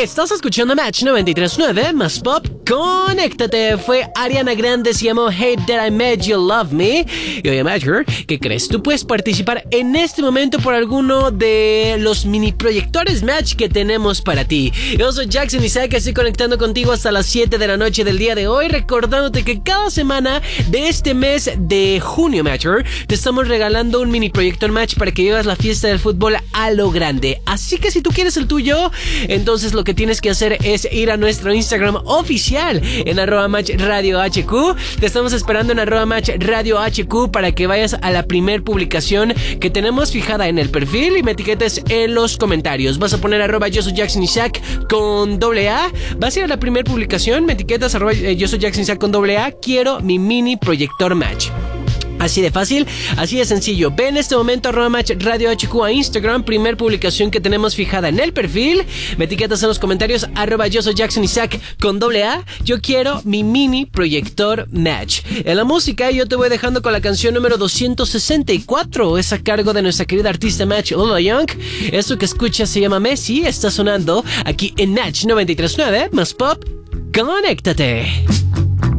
Estás escuchando Match 93.9 más Pop. Conéctate. Fue Ariana Grande, se llamó Hate That I Made You Love Me. Y oye, Matcher, ¿qué crees? Tú puedes participar en este momento por alguno de los mini proyectores Match que tenemos para ti. Yo soy Jackson Isaac, estoy conectando contigo hasta las 7 de la noche del día de hoy, recordándote que cada semana de este mes de junio, Matcher, te estamos regalando un mini proyector Match para que vivas la fiesta del fútbol a lo grande. Así que si tú quieres el tuyo, entonces lo que tienes que hacer es ir a nuestro Instagram oficial en @MatchRadioHQ. Te estamos esperando en @MatchRadioHQ para que vayas a la primer publicación que tenemos fijada en el perfil y me etiquetes en los comentarios. Vas a poner yo soy Jackson Isaac con AA. Vas a ir a la primera publicación, me etiquetas yo soy Jackson Isaac con AA. Quiero mi mini proyector Match. Así de fácil, así de sencillo. Ve en este momento @MatchRadioHQ a Instagram, primer publicación que tenemos fijada en el perfil. Me etiquetas en los comentarios yo soy Jackson Isaac con AA. Yo quiero mi mini proyector Match. En la música yo te voy dejando con la canción número 264. Es a cargo de nuestra querida artista Match Lola Young. Esto que escuchas se llama Messi. Está sonando aquí en Match 93.9 más Pop. Conéctate.